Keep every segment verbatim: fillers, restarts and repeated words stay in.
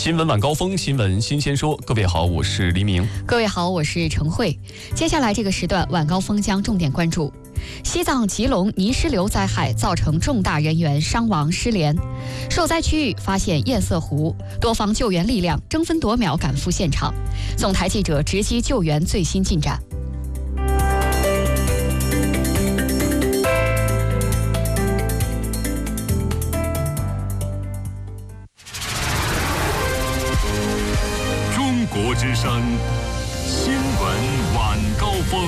新闻晚高峰，新闻新鲜说。各位好，我是黎明。 各位好，我是陈慧。接下来这个时段，晚高峰将重点关注西藏吉隆泥石流灾害造成重大人员伤亡失联，受灾区域发现堰塞湖，多方救援力量争分夺秒赶赴现场。总台记者直击救援最新进展。 中国之声新闻晚高峰。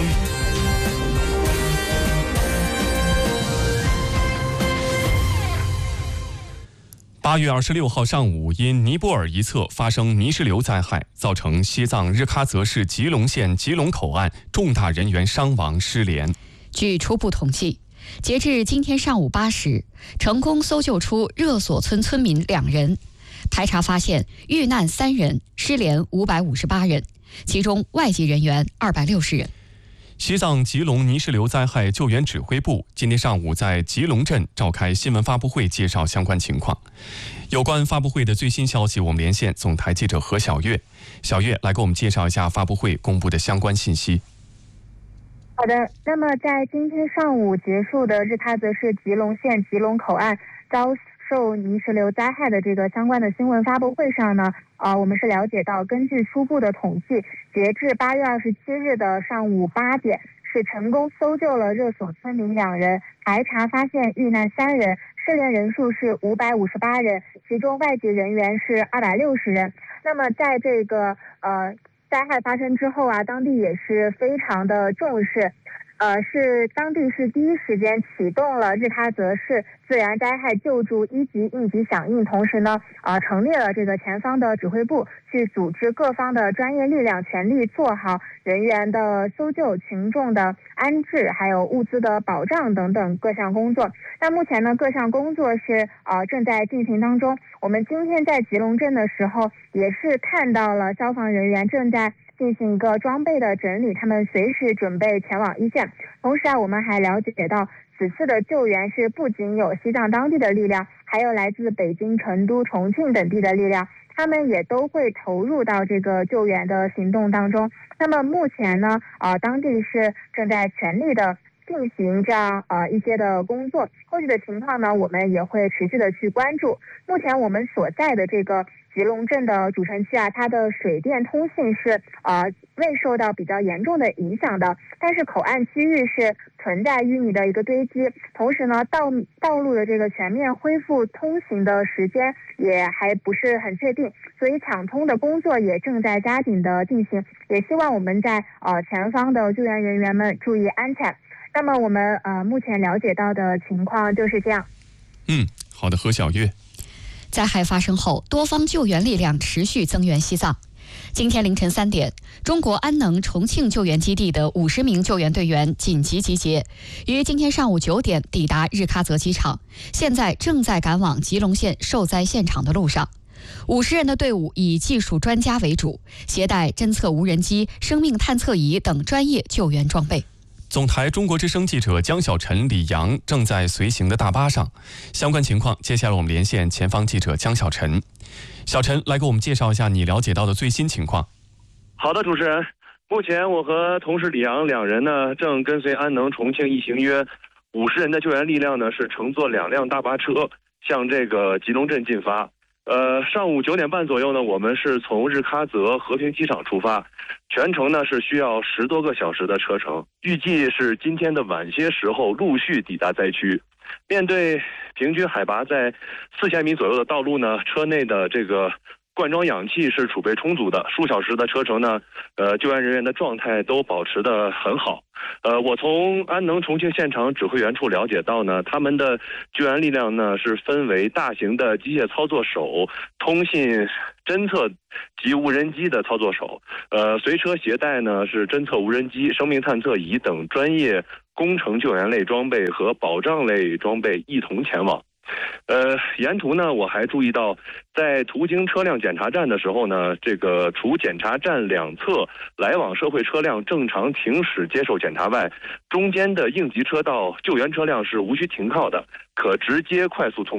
八月二十六号上午，因尼泊尔一侧发生泥石流灾害，造成西藏日喀则市吉隆县吉隆口岸重大人员伤亡失联。 据初步统计，截至今天上午八时，成功搜救出热索村村民两人，排查发现遇难三人，失联五百五十八人，其中外籍人员二百六十人。 西藏吉隆泥石流灾害救援指挥部今天上午在吉隆镇召开新闻发布会，介绍相关情况。有关发布会的最新消息，我们连线总台记者何小月。小月来给我们介绍一下发布会公布的相关信息。 好的，那么在今天上午结束的日喀则市吉隆县吉隆口岸遭受泥石流灾害的这个相关的新闻发布会上呢，呃，我们是了解到，根据初步的统计，截至八月二十七日的上午八点，是成功搜救了热索村民两人，排查发现遇难三人，失联人数是五百五十八人，其中外籍人员是二百六十人。那么在这个呃灾害发生之后啊，当地也是非常的重视。呃，是当地是第一时间启动了日喀则市自然灾害救助一级应急响应，同时呢，呃，成立了这个前方的指挥部，去组织各方的专业力量，全力做好人员的搜救、群众的安置，还有物资的保障等等各项工作。那目前呢，各项工作是呃正在进行当中。我们今天在吉隆镇的时候，也是看到了消防人员正在进行一个装备的整理，他们随时准备前往一线。同时啊，我们还了解到，此次的救援是不仅有西藏当地的力量，还有来自北京、成都、重庆等地的力量，他们也都会投入到这个救援的行动当中。那么目前呢，呃，当地是正在全力的进行这样呃一些的工作，后续的情况呢，我们也会持续的去关注。目前我们所在的这个吉隆镇的主城区啊，它的水电通信是呃未受到比较严重的影响的，但是口岸区域是存在淤泥的一个堆积，同时呢，道道路的这个全面恢复通行的时间也还不是很确定，所以抢通的工作也正在加紧的进行，也希望我们在呃前方的救援人员们注意安全。那么我们呃目前了解到的情况就是这样。 嗯，好的，何小月。 灾害发生后，多方救援力量持续增援西藏。今天凌晨三点，中国安能重庆救援基地的五十名救援队员紧急集结，于今天上午九点抵达日喀则机场，现在正在赶往吉隆县受灾现场的路上。五十人的队伍以技术专家为主，携带侦测无人机、生命探测仪等专业救援装备。 总台中国之声记者江小晨、李阳正在随行的大巴上，相关情况接下来我们连线前方记者江小晨。小陈来给我们介绍一下你了解到的最新情况。 好的，主持人，目前我和同事李阳两人呢，正跟随安能重庆一行约五十人的救援力量呢，是乘坐两辆大巴车向这个吉隆镇进发。呃，上午九点半左右呢，我们是从日喀则和平机场出发，全程呢是需要十多个小时的车程，预计是今天的晚些时候陆续抵达灾区。面对平均海拔在四千米左右的道路呢，车内的这个灌装氧气是储备充足的，数小时的车程呢，呃，救援人员的状态都保持得很好。呃，我从安能重庆现场指挥员处了解到呢，他们的救援力量呢是分为大型的机械操作手、通信侦测及无人机的操作手，呃，随车携带呢是侦测无人机、生命探测仪等专业工程救援类装备和保障类装备一同前往。呃，沿途呢，我还注意到，在途经车辆检查站的时候呢，这个除检查站两侧来往社会车辆正常停驶接受检查外，中间的应急车道救援车辆是无需停靠的，可直接快速通过。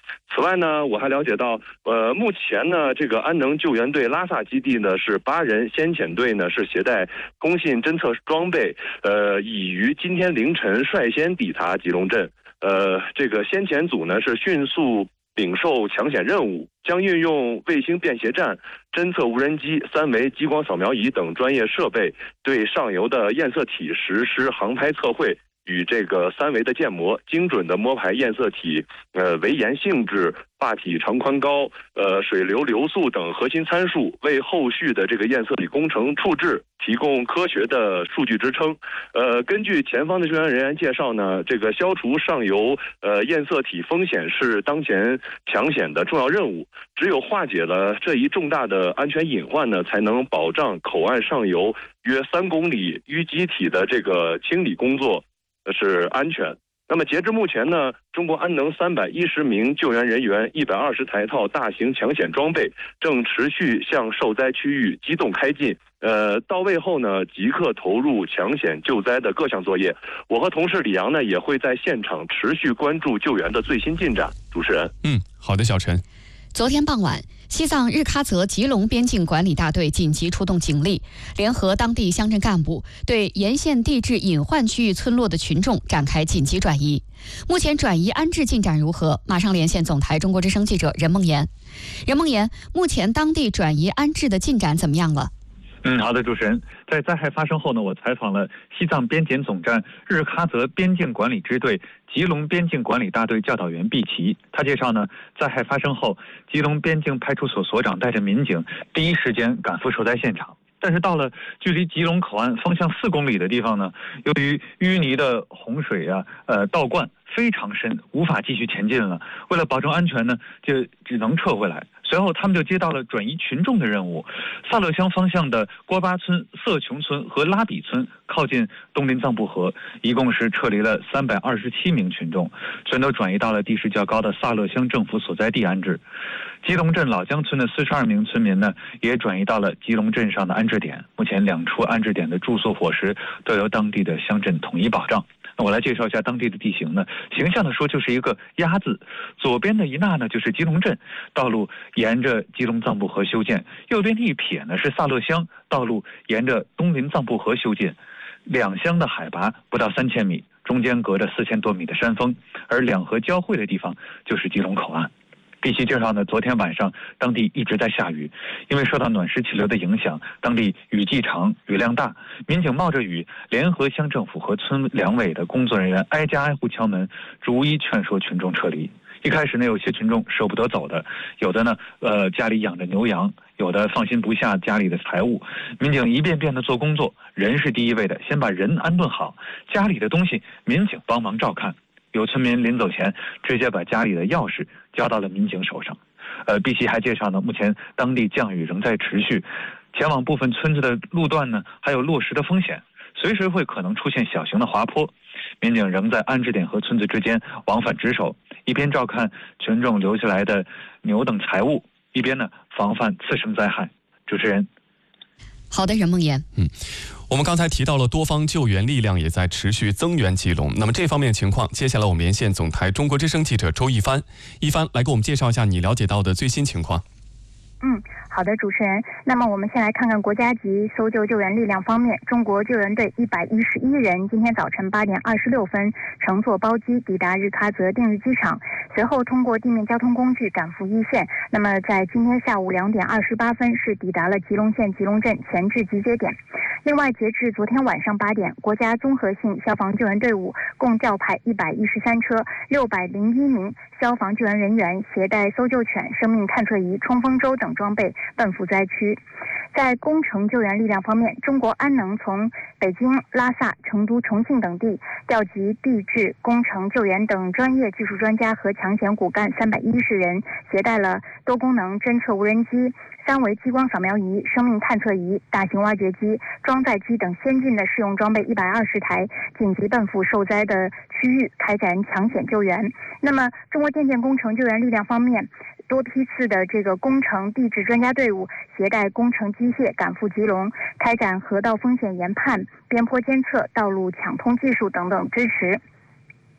此外呢，我还了解到，呃，目前呢，这个安能救援队拉萨基地呢是八人，先遣队呢是携带通信侦测装备，呃，已于今天凌晨率先抵达吉隆镇。呃，这个先遣组呢是迅速领受抢险任务，将运用卫星便携站、侦测无人机、三维激光扫描仪等专业设备，对上游的验色体实施航拍测绘。与这个三维的建模、精准的摸排验色体、呃围岩性质、坝体长宽高、呃水流流速等核心参数，为后续的这个验色体工程处置提供科学的数据支撑。呃，根据前方的救援人员介绍呢，这个消除上游呃验色体风险是当前抢险的重要任务。只有化解了这一重大的安全隐患呢，才能保障口岸上游约三公里淤积体的这个清理工作是安全。那么截至目前呢，中国安能三百一十名救援人员、一百二十台套大型抢险装备正持续向受灾区域机动开进。呃，到位后呢，即刻投入抢险救灾的各项作业。我和同事李阳呢，也会在现场持续关注救援的最新进展。主持人， 嗯，好的，小陈。 昨天傍晚，西藏日喀则吉隆边境管理大队紧急出动警力，联合当地乡镇干部，对沿线地质隐患区域村落的群众展开紧急转移。目前转移安置进展如何？马上连线总台中国之声记者任梦妍。任梦妍，目前当地转移安置的进展怎么样了？ 嗯，好的，主持人，在灾害发生后呢，我采访了西藏边检总站日喀则边境管理支队吉隆边境管理大队教导员毕奇。他介绍呢，灾害发生后，吉隆边境派出所所长带着民警第一时间赶赴受灾现场。但是到了距离吉隆口岸方向四公里的地方呢，由于淤泥的洪水啊，呃，倒灌非常深，无法继续前进了。为了保证安全呢，就只能撤回来。随后，他们就接到了转移群众的任务。萨勒乡方向的郭巴村、色琼村和拉比村靠近东林藏布河，一共是撤离了三百二十七名群众，全都转移到了地势较高的萨勒乡政府所在地安置。吉隆镇老江村的四十二名村民呢，也转移到了吉隆镇上的安置点。目前两处安置点的住宿伙食都由当地的乡镇统一保障。那我来介绍一下当地的地形呢，形象的说就是一个鸭字，左边的一捺呢就是吉隆镇，道路沿着吉隆藏布河修建；右边的一撇呢是萨勒乡，道路沿着东林藏布河修建。两乡的海拔不到三千米，中间隔着四千多米的山峰，而两河交汇的地方就是吉隆口岸。毕奇介绍呢，昨天晚上当地一直在下雨，因为受到暖湿气流的影响，当地雨季长、雨量大，民警冒着雨，联合乡政府和村两委的工作人员挨家挨户敲门，逐一劝说群众撤离。一开始呢，有些群众舍不得走的，有的呢，呃，家里养着牛羊，有的放心不下家里的财物。民警一遍遍的做工作，人是第一位的，先把人安顿好，家里的东西民警帮忙照看。有村民临走前直接把家里的钥匙交到了民警手上。呃，毕奇还介绍呢，目前当地降雨仍在持续，前往部分村子的路段呢还有落石的风险，随时会可能出现小型的滑坡。民警仍在安置点和村子之间往返值守，一边照看群众留下来的牛等财物，一边呢防范次生灾害。主持人。 好的，任梦妍。 嗯，我们刚才提到了多方救援力量也在持续增援吉隆，那么这方面情况，接下来我们连线总台中国之声记者周一帆，一帆来给我们介绍一下你了解到的最新情况。 嗯，好的，主持人。那么我们先来看看国家级搜救救援力量方面，中国救援队一百一十一人今天早晨八点二十六分乘坐包机抵达日喀则定日机场，随后通过地面交通工具赶赴一线。那么在今天下午两点二十八分是抵达了吉隆县吉隆镇前置集结点。另外，截至昨天晚上八点，国家综合性消防救援队伍共调派一百一十三车、六百零一名消防救援人员，携带搜救犬、生命探测仪、冲锋舟等装备奔赴灾区。在工程救援力量方面，中国安能从北京、拉萨、成都、重庆等地调集地质、工程救援等专业技术专家和抢险骨干三百一十人，携带了多功能侦测无人机、三维激光扫描仪、生命探测仪、大型挖掘机、装载机等先进的试用装备一百二十台，紧急奔赴受灾的区域开展抢险救援。那么，中国电建工程救援力量方面，多批次的这个工程地质专家队伍携带工程机械赶赴吉隆，开展河道风险研判、边坡监测、道路抢通技术等等支持。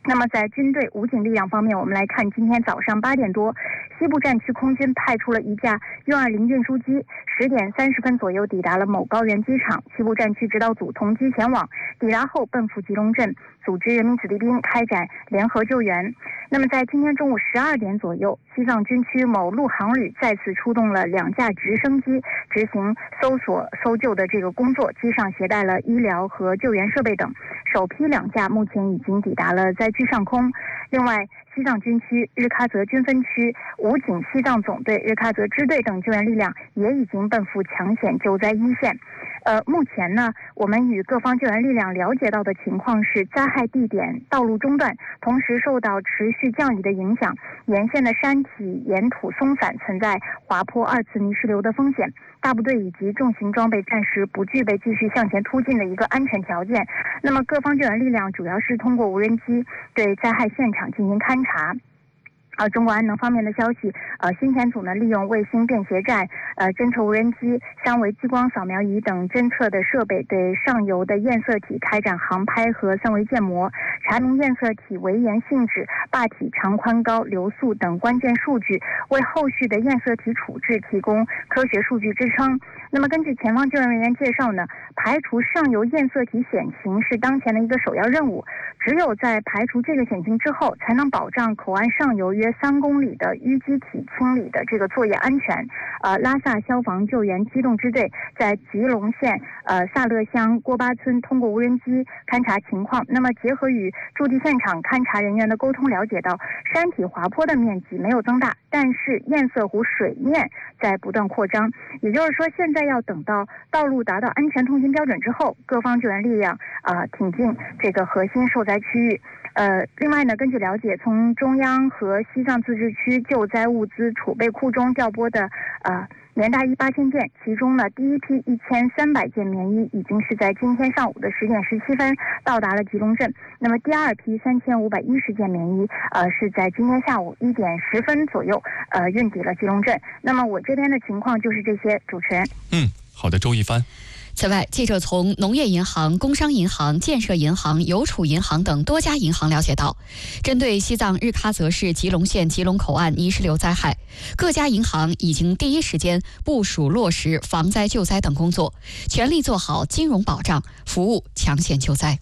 那么在军队武警力量方面，我们来看今天早上八点多，西部战区空军派出了一架运二零运输机，十点三十分左右抵达了某高原机场，西部战区指导组同机前往，抵达后奔赴吉隆镇，组织人民子弟兵开展联合救援。那么在今天中午十二点左右，西藏军区某陆航旅再次出动了两架直升机执行搜索搜救的这个工作，机上携带了医疗和救援设备等，首批两架目前已经抵达了灾区上空。另外，西藏军区日喀则军分区武警西藏总队、日喀则支队等救援力量也已经奔赴抢险救灾一线。呃，目前呢，我们与各方救援力量了解到的情况是，灾害地点道路中断，同时受到持续降雨的影响，沿线的山体岩土松散，存在滑坡、二次泥石流的风险。大部队以及重型装备暂时不具备继续向前突进的一个安全条件。那么各方救援力量主要是通过无人机对灾害现场进行勘察。呃，中国安能方面的消息，呃，新田组呢利用卫星便携站、呃侦测无人机、三维激光扫描仪等侦测的设备，对上游的焰色体开展航拍和三维建模，查明焰色体围岩性质、坝体长宽高、流速等关键数据，为后续的焰色体处置提供科学数据支撑。那么根据前方救援人员介绍呢，排除上游焰色体险情是当前的一个首要任务，只有在排除这个险情之后，才能保障口岸上游约三公里的淤积体清理的这个作业安全。呃，拉萨消防救援机动支队在吉隆县呃萨勒乡郭巴村通过无人机勘察情况，那么结合与驻地现场勘察人员的沟通，了解到山体滑坡的面积没有增大，但是堰塞湖水面在不断扩张，也就是说，现在要等到道路达到安全通行标准之后，各方救援力量啊、呃、挺进这个核心受灾区域。呃，另外呢，根据了解，从中央和西藏自治区救灾物资储备库中调拨的呃棉大衣八千件，其中呢，第一批一千三百件棉衣已经是在今天上午的十点十七分到达了吉隆镇。那么第二批三千五百一十件棉衣，呃，是在今天下午一点十分左右，呃，运抵了吉隆镇。那么我这边的情况就是这些，主持人。 嗯，好的，周一帆。 此外，记者从农业银行、工商银行、建设银行、邮储银行等多家银行了解到，针对西藏日喀则市吉隆县吉隆口岸泥石流灾害，各家银行已经第一时间部署落实防灾救灾等工作，全力做好金融保障，服务抢险救灾。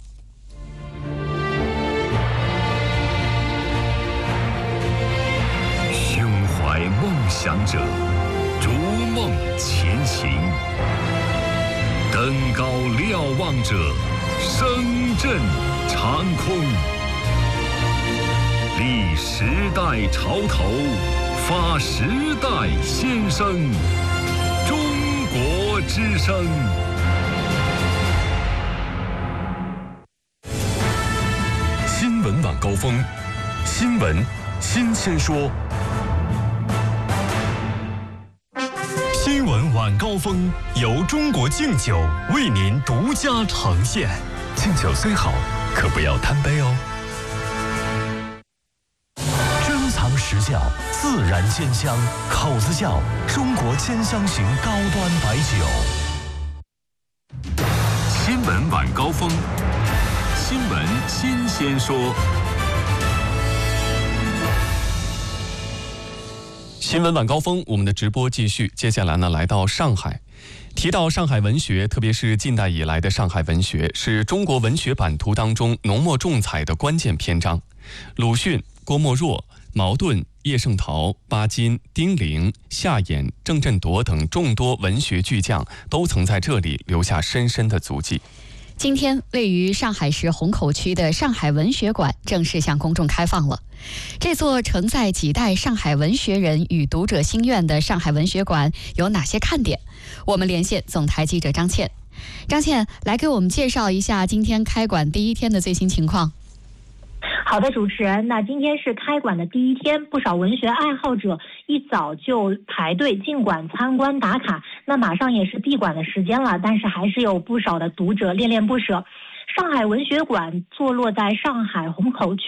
胸怀梦想者，逐梦前行。登高瞭望者，声震长空。立时代潮头，发时代先声。中国之声。新闻晚高峰，新闻新鲜说。新闻晚高峰由中国敬酒为您独家呈现。敬酒虽好，可不要贪杯哦。珍藏实窖，自然鲜香，口子窖中国千香型高端白酒。新闻晚高峰，新闻新鲜说。 新闻晚高峰，我们的直播继续。接下来呢，来到上海。提到上海文学，特别是近代以来的上海文学，是中国文学版图当中浓墨重彩的关键篇章。鲁迅、郭沫若、茅盾、叶圣陶、巴金、丁玲、夏衍、郑振铎等众多文学巨匠都曾在这里留下深深的足迹。 今天，位于上海市虹口区的上海文学馆正式向公众开放了。这座承载几代上海文学人与读者心愿的上海文学馆有哪些看点？我们连线总台记者张倩。张倩，来给我们介绍一下今天开馆第一天的最新情况。 好的，主持人，那今天是开馆的第一天，不少文学爱好者一早就排队进馆参观打卡。那马上也是闭馆的时间了，但是还是有不少的读者恋恋不舍。上海文学馆坐落在上海虹口区